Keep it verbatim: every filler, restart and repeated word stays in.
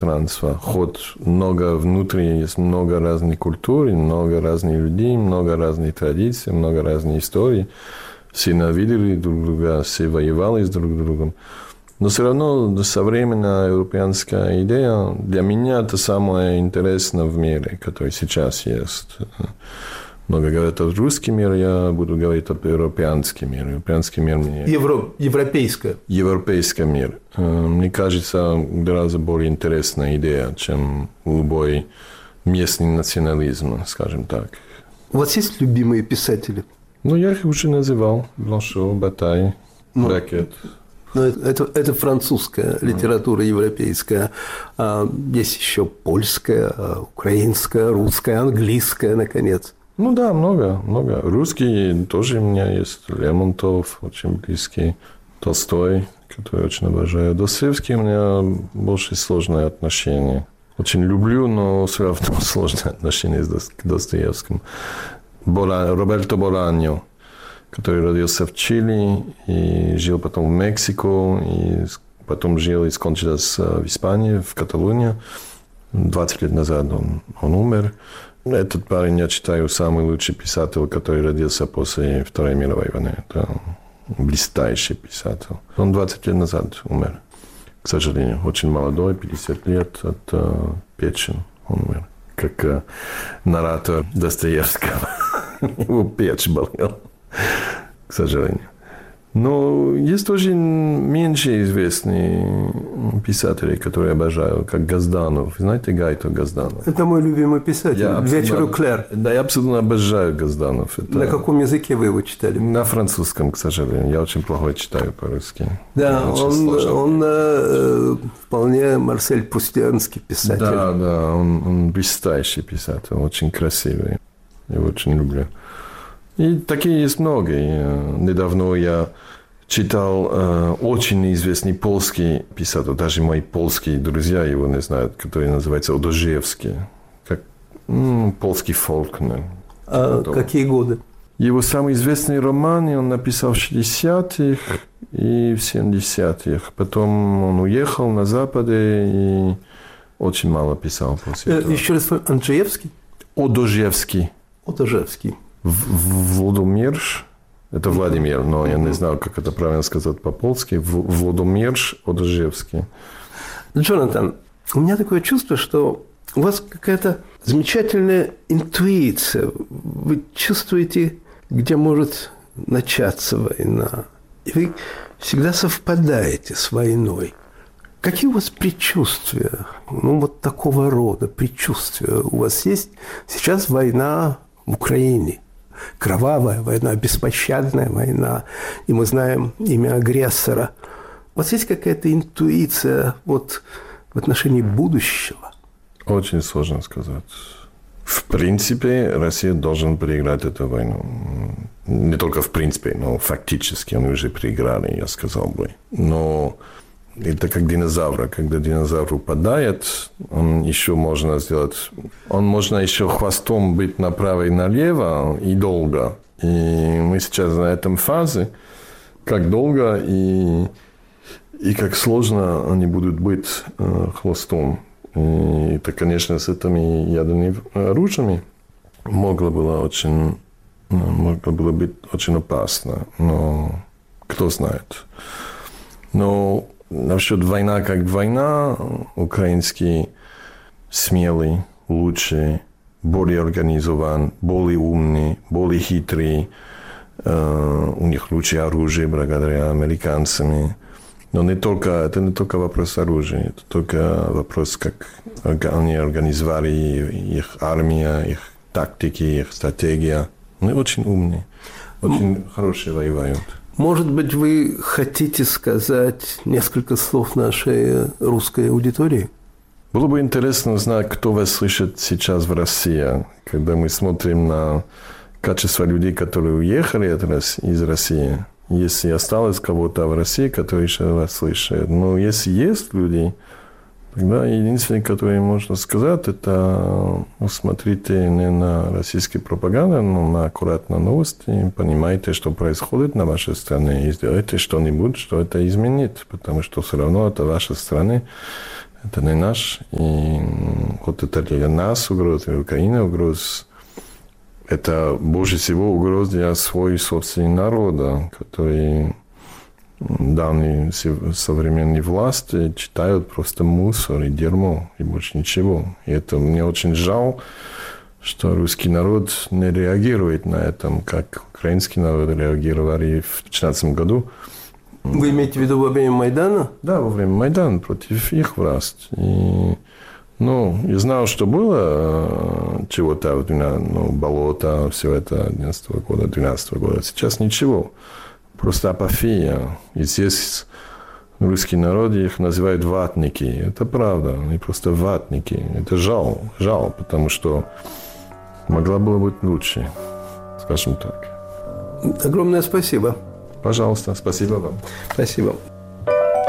пространство. Хоть много внутри, есть много разных культур, много разных людей, много разных традиций, много разных историй. Все ненавидели друг друга, все воевали с друг другом. Но все равно современная европейская идея для меня это самое интересное в мире, который сейчас есть. Много говорят о русском мире, я буду говорить о европейском мире. Европейский мир мне... Евро... Европейское. Европейский мир. Мне кажется, гораздо более интересная идея, чем любой местный национализм, скажем так. У вас есть любимые писатели? Ну, я их уже называл. Бланшо, Батай, Бракет. Ну, это, это, это французская литература, европейская. А есть еще польская, украинская, русская, английская, наконец. Ну да, много, много. Русский тоже у меня есть. Лермонтов, очень близкий. Толстой, который очень обожаю. Достоевский у меня больше сложные отношения. Очень люблю, но все равно сложные отношения к Достоевскому. Бола, Роберто Боланьо, который родился в Чили и жил потом в Мексике, и потом жил и скончался в Испании, в Каталонии. двадцать лет назад он, он умер. Этот парень, я считаю, самый лучший писатель, который родился после Второй мировой войны. Это блистающий писатель. Он двадцать лет назад умер, к сожалению. Очень молодой, пятьдесят лет, от uh, печени он умер. Как uh, наратор Достоевского. Его печь болела, к сожалению. Но есть тоже меньше известные писатели, которые обожаю, как Газданов. Знаете Гайто Газданов? Это мой любимый писатель. «Вечер у Клэр». Да, я абсолютно обожаю Газданов. Это... На каком языке вы его читали? На французском, к сожалению. Я очень плохо читаю по-русски. Да, он, он э, вполне Марсель Прустианский писатель. Да, да, он, он блестящий писатель, очень красивый. Я его очень люблю. И такие есть много. Недавно я читал э, очень известный польский писатель, даже мои польские друзья его не знают, который называется Одожевский, как м, польский фолкнер. А какие годы? Его самый известный роман он написал в шестидесятых и в семидесятых. Потом он уехал на Западе и очень мало писал после этого. Еще раз, Анджеевский? Одожевский. Одожевский. Владимирш, это Владимир, но я не знаю, как это правильно сказать по-польски. Владимирш Одожевский. Джонатан, у меня такое чувство, что у вас какая-то замечательная интуиция. Вы чувствуете, где может начаться война. И вы всегда совпадаете с войной. Какие у вас предчувствия? Ну, вот такого рода предчувствия у вас есть? Сейчас война в Украине. Кровавая война, беспощадная война. И мы знаем имя агрессора. У вас есть какая-то интуиция вот в отношении будущего? Очень сложно сказать. В принципе, Россия должна проиграть эту войну. Не только в принципе, но фактически они уже проиграли, я сказал бы. Но это как динозавр. Когда динозавр упадает, он еще можно сделать... Он можно еще хвостом быть направо и налево и долго. И мы сейчас на этом фазе, как долго и, и как сложно они будут быть э, хвостом. И это, конечно, с этими ядерными оружиями могло было очень, могло было быть очень опасно. Но кто знает. Но насчет войны как война, украинский смелый, лучший, более организован, более умный, более хитрый. Э, у них лучшее оружие благодаря американцам. Но не только, это не только вопрос оружия, это только вопрос, как они организовали их армия, их тактики, их стратегия. Они очень умные, очень хорошие воюют. Может быть, вы хотите сказать несколько слов нашей русской аудитории? Было бы интересно узнать, кто вас слышит сейчас в России, когда мы смотрим на качество людей, которые уехали из России. Если осталось кого-то в России, который еще вас слышит. Но если есть люди, тогда единственное, которое можно сказать, это смотрите не на российскую пропаганду, но на аккуратные новости, понимаете, что происходит на вашей стране, и сделайте что-нибудь, что это изменит, потому что все равно это ваша страна, Это не наш. И вот это для нас угроза, для Украины угроза. Это больше всего угроза для своего собственного народа, который данные современные власти читают просто мусор и дерьмо, и больше ничего. И это мне очень жаль, что русский народ не реагирует на это, как украинский народ реагировали в две тысячи четырнадцатом году. Вы имеете в виду во время Майдана? Да, во время Майдана против их власти. И, ну, я знал, что было чего-то, ну, болото, все это одиннадцатого года, двенадцатого года. Сейчас ничего. Просто апофия. И здесь русский народ их называют ватники. Это правда. Они просто ватники. Это жал. Жал, потому что могла бы быть лучше. Скажем так. Огромное спасибо. Пожалуйста, спасибо вам. Спасибо.